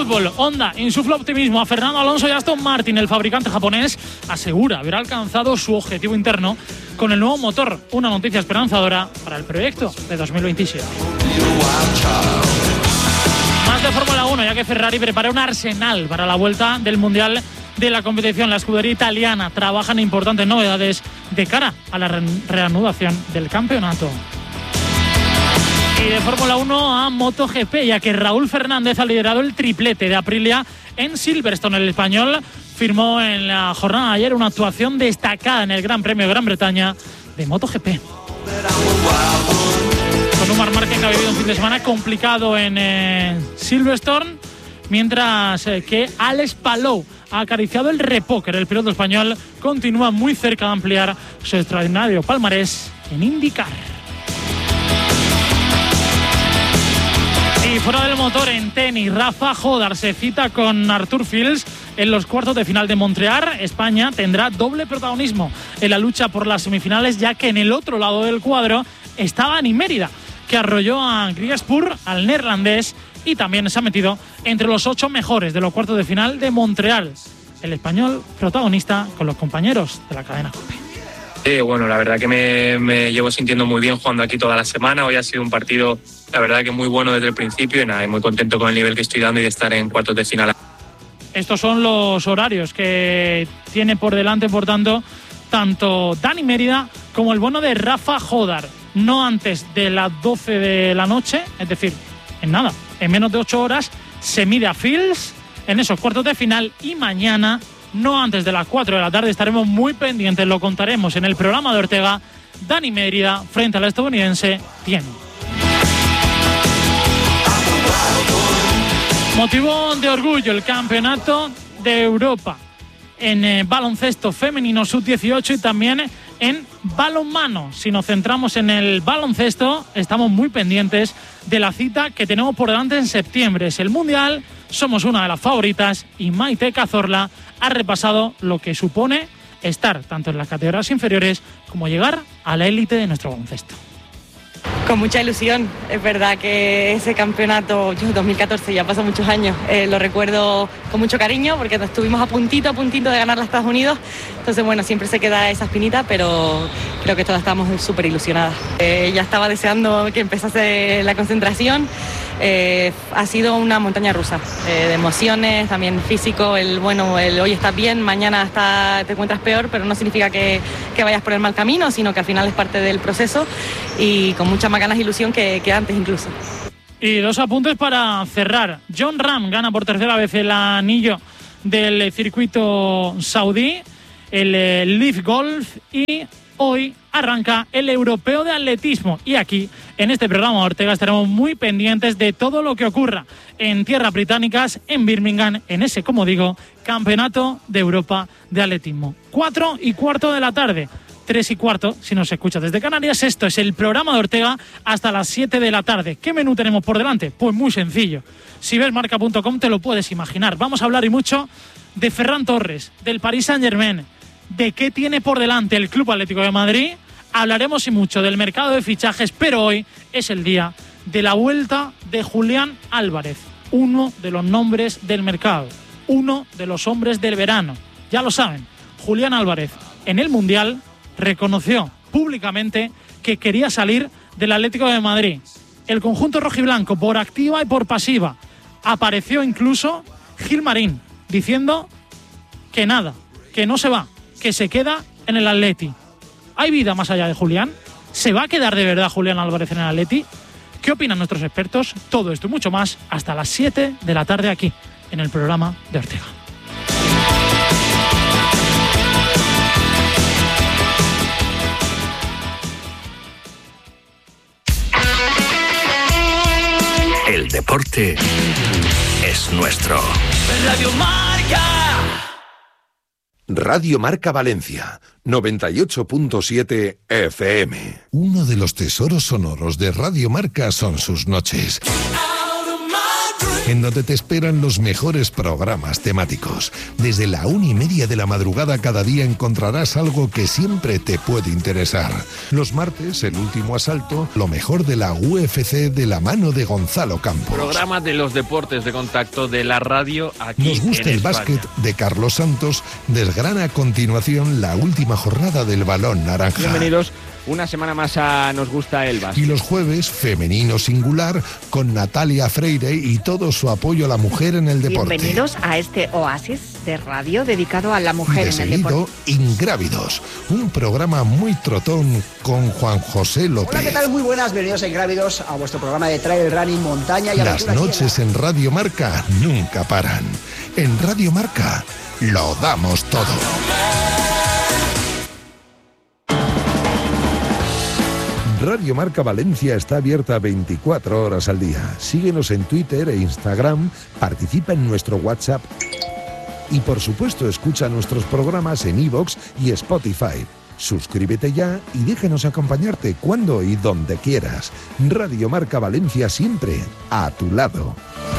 fútbol, Honda insufla optimismo a Fernando Alonso y Aston Martin. El fabricante japonés asegura haber alcanzado su objetivo interno con el nuevo motor. Una noticia esperanzadora para el proyecto de 2027. Más de Fórmula 1, ya que Ferrari prepara un arsenal para la vuelta del Mundial de la competición. La escudería italiana trabaja en importantes novedades de cara a la reanudación del campeonato. Y de Fórmula 1 a MotoGP, ya que Raúl Fernández ha liderado el triplete de Aprilia en Silverstone. El español firmó en la jornada de ayer una actuación destacada en el Gran Premio de Gran Bretaña de MotoGP. Con un Marc Márquez que ha vivido un fin de semana complicado en Silverstone, mientras que Alex Palou ha acariciado el repóquer. El piloto español continúa muy cerca de ampliar su extraordinario palmarés en IndyCar. Y fuera del motor, en tenis, Rafa Jodar se cita con Arthur Fils en los cuartos de final de Montreal. España tendrá doble protagonismo en la lucha por las semifinales, ya que en el otro lado del cuadro estaba Dani Mérida, que arrolló a Griespoor, al neerlandés, y también se ha metido entre los 8 mejores de los cuartos de final de Montreal. El español protagonista con los compañeros de la cadena COPE. Bueno, la verdad que me llevo sintiendo muy bien jugando aquí toda la semana. Hoy ha sido un partido, la verdad que muy bueno desde el principio y nada, muy contento con el nivel que estoy dando y de estar en cuartos de final. Estos son los horarios que tiene por delante, por tanto, tanto Dani Mérida como el bono de Rafa Jodar. No antes de las 12 de la noche, es decir, en nada, en menos de 8 horas, se mide a Fils en esos cuartos de final y mañana, no antes de las 4 de la tarde, estaremos muy pendientes, lo contaremos en el programa de Ortega. Dani Mérida frente al estadounidense Tien. Motivo de orgullo el campeonato de Europa en baloncesto femenino sub-18 y también en balonmano. Si nos centramos en el baloncesto, estamos muy pendientes de la cita que tenemos por delante en septiembre. Es el Mundial, somos una de las favoritas y Maite Cazorla ha repasado lo que supone estar tanto en las categorías inferiores como llegar a la élite de nuestro baloncesto. Con mucha ilusión, es verdad que ese campeonato, 2014, ya pasó muchos años, lo recuerdo con mucho cariño porque estuvimos a puntito de ganar los Estados Unidos, entonces bueno, siempre se queda esa espinita, pero creo que todas estamos súper ilusionadas. Ya estaba deseando que empezase la concentración, ha sido una montaña rusa, de emociones, también físico, el hoy estás bien, mañana te encuentras peor, pero no significa que vayas por el mal camino, sino que al final es parte del proceso y con mucha más ganas e ilusión que antes incluso. Y 2 apuntes para cerrar. Jon Rahm gana por tercera vez el anillo del circuito saudí, el Leaf Golf, y hoy arranca el europeo de atletismo. Y aquí, en este programa Ortega, estaremos muy pendientes de todo lo que ocurra en tierras británicas, en Birmingham, en ese, como digo, campeonato de Europa de atletismo. 4:15 de la tarde. 3:15, si nos escuchas desde Canarias. Esto es el programa de Ortega hasta las 7 de la tarde. ¿Qué menú tenemos por delante? Pues muy sencillo. Si ves marca.com te lo puedes imaginar. Vamos a hablar y mucho de Ferran Torres, del Paris Saint-Germain, de qué tiene por delante el Club Atlético de Madrid. Hablaremos y mucho del mercado de fichajes, pero hoy es el día de la vuelta de Julián Álvarez, uno de los nombres del mercado, uno de los hombres del verano. Ya lo saben, Julián Álvarez en el Mundial reconoció públicamente que quería salir del Atlético de Madrid. El conjunto rojiblanco, por activa y por pasiva, apareció incluso Gilmarín diciendo que nada, que no se va, que se queda en el Atleti. ¿Hay vida más allá de Julián? ¿Se va a quedar de verdad Julián Álvarez en el Atleti? ¿Qué opinan nuestros expertos? Todo esto y mucho más hasta las 7 de la tarde aquí, en el programa de Ortega. El deporte es nuestro. Radio Marca. Radio Marca Valencia, 98.7 FM. Uno de los tesoros sonoros de Radio Marca son sus noches. Out of my dreams. en donde te esperan los mejores programas temáticos. Desde la 1:30 de la madrugada cada día encontrarás algo que siempre te puede interesar. Los martes, El Último Asalto, lo mejor de la UFC de la mano de Gonzalo Campos. Programa de los deportes de contacto de la radio aquí Nos gusta en el España. básquet de Carlos Santos, desgrana a continuación la última jornada del balón naranja. Bienvenidos una semana más a Nos gusta el básquet. Y los jueves, Femenino Singular, con Natalia Freire y todo su apoyo a la mujer en el deporte. Bienvenidos a este oasis de radio dedicado a la mujer De en el deporte. seguido, Ingrávidos, un programa muy trotón con Juan José López. Hola, ¿qué tal? Muy buenas, bienvenidos a Ingrávidos, a vuestro programa de trail running, montaña y Las aventura. noches en Radio Marca nunca paran. En Radio Marca lo damos todo. Radio Marca Valencia está abierta 24 horas al día. Síguenos en Twitter e Instagram, participa en nuestro WhatsApp y por supuesto escucha nuestros programas en iVoox y Spotify. Suscríbete ya y déjanos acompañarte cuando y donde quieras. Radio Marca Valencia siempre a tu lado.